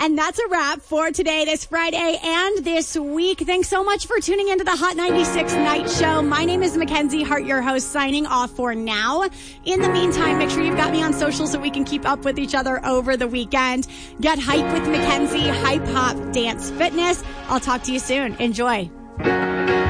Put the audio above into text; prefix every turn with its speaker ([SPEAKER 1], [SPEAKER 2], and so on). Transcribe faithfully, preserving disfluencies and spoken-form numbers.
[SPEAKER 1] And that's a wrap for today, this Friday, and this week. Thanks so much for tuning into the Hot ninety-six Night Show. My name is Mackenzie Hart, your host, signing off for now. In the meantime, make sure you've got me on social so we can keep up with each other over the weekend. Get hype with Mackenzie, Hype Hop Dance Fitness. I'll talk to you soon. Enjoy.